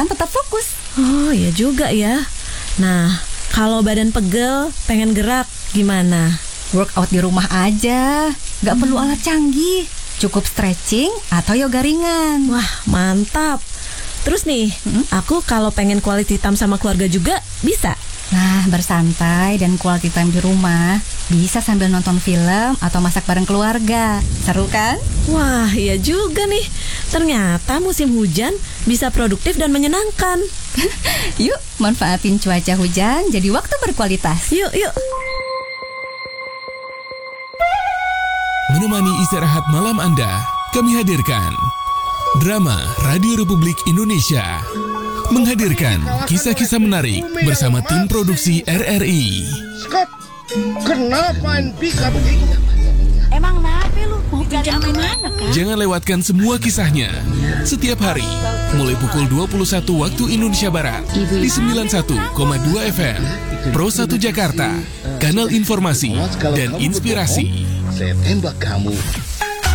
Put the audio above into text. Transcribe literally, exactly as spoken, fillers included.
tetap fokus. Oh ya juga ya. Nah, kalau badan pegel, pengen gerak, gimana? Workout di rumah aja, gak hmm. perlu alat canggih. Cukup stretching atau yoga ringan. Wah, mantap. Terus nih, hmm? aku kalau pengen quality time sama keluarga juga bisa? Nah, bersantai dan quality time di rumah bisa sambil nonton film atau masak bareng keluarga. Seru kan? Wah, iya juga nih. Ternyata musim hujan bisa produktif dan menyenangkan. Yuk, manfaatin cuaca hujan jadi waktu berkualitas. Yuk, yuk. Menemani istirahat malam Anda, kami hadirkan Drama Radio Republik Indonesia menghadirkan kisah-kisah menarik bersama tim produksi R R I. Scott, kenapa Pika begitu? Emang kenapa lu? Mau pinjam ke mana kan? Jangan lewatkan semua kisahnya setiap hari mulai pukul dua puluh satu waktu Indonesia Barat di sembilan puluh satu koma dua F M Pro satu Jakarta, kanal informasi dan inspirasi. Saya tembak kamu.